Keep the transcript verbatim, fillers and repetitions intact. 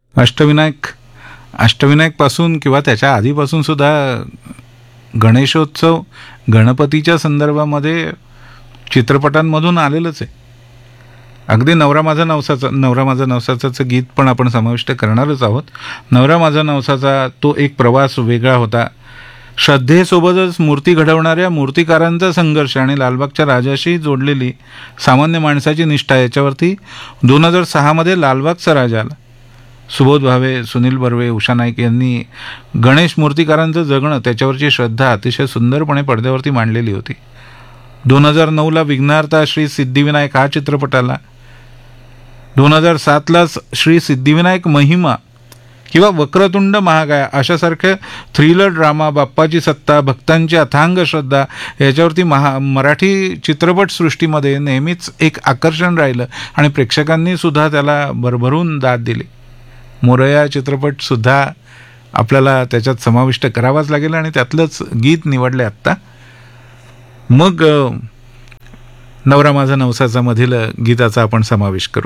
अष्टविनायक अष्टविनायकपासून किंवा त्याच्या आधीपासून सुद्धा गणेशोत्सव गणपतीच्या संदर्भामध्ये चित्रपटांमधून आलेलंच आहे. अगदी नवरा माझा नवसाचा नवरा माझा नवसाचाचं गीत पण आपण समाविष्ट करणारच आहोत. नवरा माझा नवसाचा तो एक प्रवास वेगळा होता. श्रद्धेसोबतच मूर्ती घडवणाऱ्या मूर्तिकारांचा संघर्ष आणि लालबागच्या राजाशी जोडलेली सामान्य माणसाची निष्ठा याच्यावरती दोन हजार सहामध्ये लालबागचा राजा आला. सुबोध भावे, सुनील बर्वे, उषा नाईक यांनी गणेश मूर्तिकारांचं जगणं, त्याच्यावरची श्रद्धा अतिशय सुंदरपणे पडद्यावरती मांडलेली होती. दोन हजार नऊला विघ्नार्ता श्री सिद्धिविनायक हा चित्रपट आला. दोन हजार सातलाच श्री सिद्धिविनायक महिमा किंवा वक्रतुंड महाकाय अशासारखे थ्रिलर ड्रामा, बाप्पाची सत्ता, भक्तांची अथांग श्रद्धा याच्यावरती महा मराठी चित्रपटसृष्टीमध्ये नेहमीच एक आकर्षण राहिलं आणि प्रेक्षकांनी सुद्धा त्याला भरभरून दाद दिली. मोरया चित्रपटसुद्धा आपल्याला त्याच्यात समाविष्ट करावाच लागेल आणि त्यातलंच गीत निवडले आत्ता. मग नवरा माझा नवसाचा मधील गीताचा आपण समावेश करू.